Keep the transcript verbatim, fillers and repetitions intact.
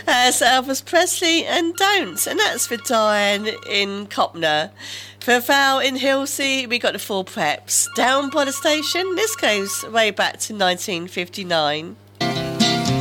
Uh, so Elvis Presley and Don't. And that's for Diane in Copner. For Val in Hilsey, we got the Four Preps. Down by the Station. This goes way back to nineteen fifty-nine.